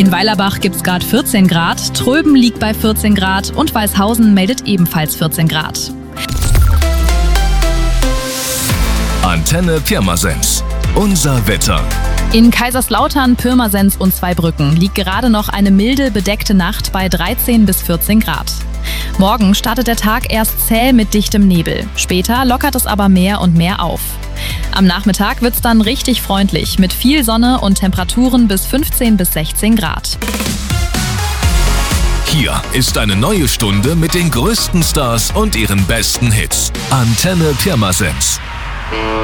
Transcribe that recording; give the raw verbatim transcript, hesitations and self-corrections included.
In Weilerbach gibt's gerade vierzehn Grad, Tröben liegt bei vierzehn Grad und Weißhausen meldet ebenfalls vierzehn Grad. Antenne Pirmasens. Unser Wetter. In Kaiserslautern, Pirmasens und Zweibrücken liegt gerade noch eine milde, bedeckte Nacht bei dreizehn bis vierzehn Grad. Morgen startet der Tag erst zäh mit dichtem Nebel. Später lockert es aber mehr und mehr auf. Am Nachmittag wird's dann richtig freundlich mit viel Sonne und Temperaturen bis fünfzehn bis sechzehn Grad. Hier ist eine neue Stunde mit den größten Stars und ihren besten Hits. Antenne Pirmasens.